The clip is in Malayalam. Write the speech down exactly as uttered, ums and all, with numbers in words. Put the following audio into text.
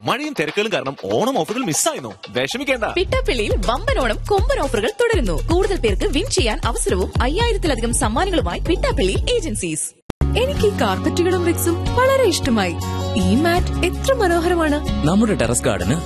മഴയും തിരക്കുകളും കാരണം ഓണം ഓഫറുകൾ മിസ്സായിരുന്നു. വിഷമിക്കേണ്ട. പിട്ടാപ്പിള്ളിയിൽ വമ്പൻ ഓണം കൊമ്പൻ ഓഫറുകൾ തുടരുന്നു. കൂടുതൽ പേർക്ക് വിൻ ചെയ്യാൻ അവസരവും അയ്യായിരത്തിലധികം സമ്മാനങ്ങളുമായി പിട്ടാപ്പിള്ളി ഏജൻസീസ്. എനിക്ക് ഈ കാർപ്പറ്റുകളും റിക്സും വളരെ ഇഷ്ടമായി. ഈ മാറ്റ് എത്ര മനോഹരമാണ്. നമ്മുടെ ടെറസ് ഗാർഡന്